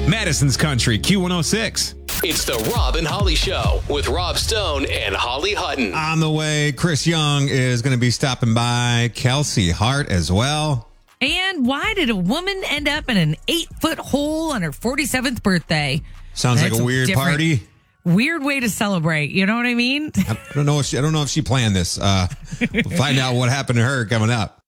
Madison's Country, Q106. It's the Rob and Holly Show with Rob Stone and Holly Hutton. On the way, Chris Young is going to be stopping by. Kelsey Hart as well. And why did a woman end up in an 8-foot hole on her 47th birthday? Sounds like a weird party. Weird way to celebrate. You know what I mean? I don't know if she planned this. We'll find out what happened to her coming up.